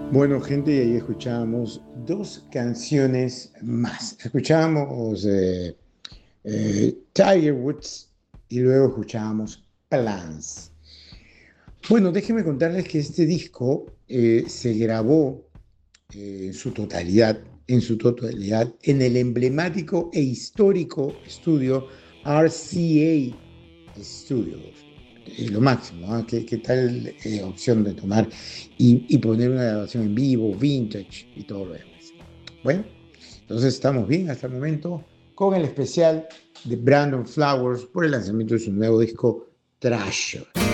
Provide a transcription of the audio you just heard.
Bueno, gente, y ahí escuchábamos dos canciones más. Escuchábamos Tiger Woods y luego escuchábamos Plans. Bueno, déjenme contarles que este disco se grabó en el emblemático e histórico estudio RCA Studios. Lo máximo, ¿ah? ¿Qué tal opción de tomar y poner una grabación en vivo, vintage y todo lo demás? Bueno, entonces estamos bien hasta el momento con el especial de Brandon Flowers por el lanzamiento de su nuevo disco Treasure.